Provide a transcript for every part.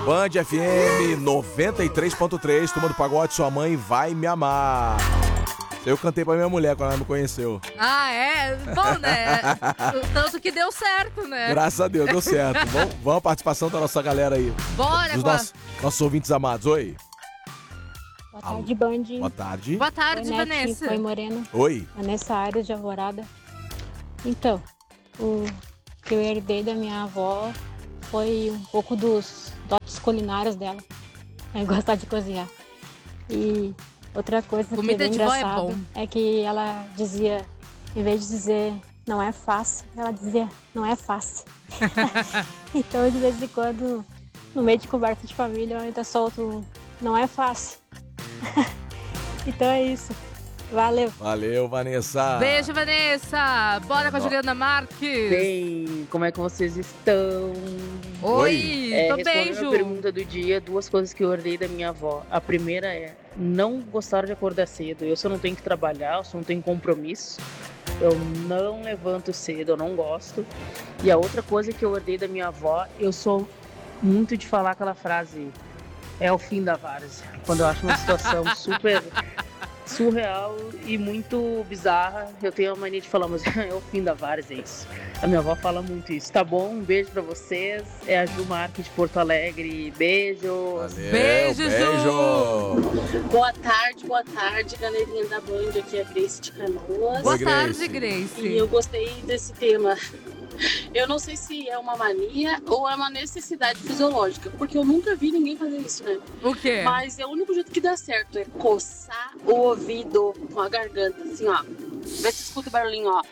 Band FM 93.3, Turma do Pagode, sua mãe vai me amar. Eu cantei pra minha mulher quando ela me conheceu. Ah, é? Bom, né? Tanto que deu certo, né? Graças a Deus, deu certo. Vamos a participação da nossa galera aí. Bora, nossos ouvintes amados. Oi. Boa tarde, Band. Boa tarde. Boa tarde, Oi, Vanessa. Oi, Morena. Oi. Vanessa Aires de Alvorada. Então, o que eu herdei da minha avó foi um pouco dos dotes culinários dela. É gostar de cozinhar. E outra coisa Comida que é bem de vó é engraçado bom. é que ela dizia, em vez de dizer não é fácil, ela dizia não é fácil. Então, de vez em quando, no meio de conversa de família, eu ainda solto não é fácil. Então é isso. Valeu. Valeu, Vanessa. Beijo, Vanessa. Bora com a Juliana Marques. Bem, como é que vocês estão? Oi, tô bem, respondendo Ju. a pergunta do dia, duas coisas que eu herdei da minha avó. A primeira é não gostar de acordar cedo. Eu só não tenho que trabalhar, eu só não tenho compromisso. Eu não levanto cedo, eu não gosto. E a outra coisa que eu herdei da minha avó, eu sou muito de falar aquela frase, é o fim da várzea. Quando eu acho uma situação super surreal e muito bizarra, eu tenho a mania de falar, mas é o fim da várzea, é isso. A minha avó fala muito isso. Tá bom? Um beijo pra vocês. É a Ju Marques de Porto Alegre. Beijo. Valeu, Beijo, beijo. Boa tarde, galerinha da Band, aqui é a Grace de Canoas. Boa Oi, tarde, Grace. E Grace. eu gostei desse tema. Eu não sei se é uma mania ou é uma necessidade fisiológica, porque eu nunca vi ninguém fazer isso, né? O quê? Mas é o único jeito que dá certo, é coçar o ouvido com a garganta, assim, ó. Vê se escuta o barulhinho, ó.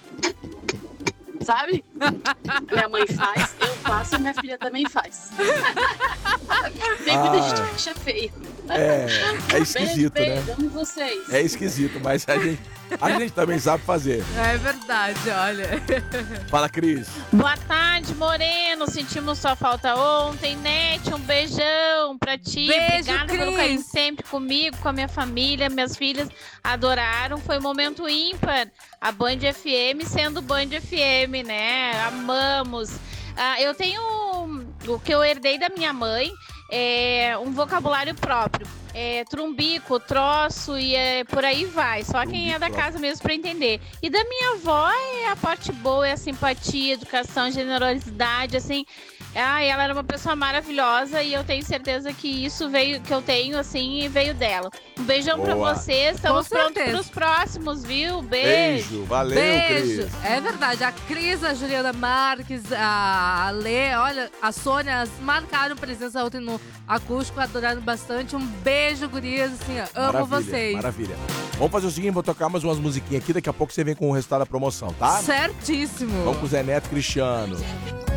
Sabe? Minha mãe faz, eu faço e minha filha também faz. Tem muita gente que acha feio. É esquisito, beijo, né? amo vocês. É esquisito, mas a gente também sabe fazer. É verdade, olha. Fala, Cris. Boa tarde, Moreno. Sentimos sua falta ontem, Nete. Um beijão pra ti. Beijo, Obrigada Cris. pelo carinho sempre comigo, com a minha família. Minhas filhas adoraram. Foi um momento ímpar. A Band FM sendo Band FM, né? Amamos. Eu tenho o que eu herdei da minha mãe. É um vocabulário próprio. Trumbico, troço e por aí vai. Só quem é da casa mesmo pra entender. E da minha avó é a parte boa, é a simpatia, educação, generosidade, assim. Ela era uma pessoa maravilhosa e eu tenho certeza que isso veio, que eu tenho, assim, veio dela. Um beijão pra Boa. vocês. Estamos Com prontos certeza. pros próximos, viu? Beijo. Valeu, Beijo. Cris. É verdade, a Cris, a Juliana Marques, a Lê, olha, a Sônia, marcaram presença ontem no acústico, adoraram bastante. Um beijo, gurias, assim, ó, amo vocês. Maravilha. Vamos fazer o seguinte, vou tocar mais umas musiquinhas aqui, daqui a pouco você vem com o resultado da promoção, tá? Certíssimo. Vamos com o Zé Neto e Cristiano.